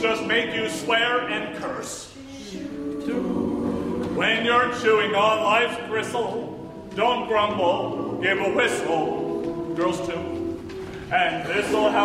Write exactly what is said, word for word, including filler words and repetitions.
just make you swear and curse. When you're chewing on life's gristle, don't grumble, give a whistle. Girls too. And this'll help.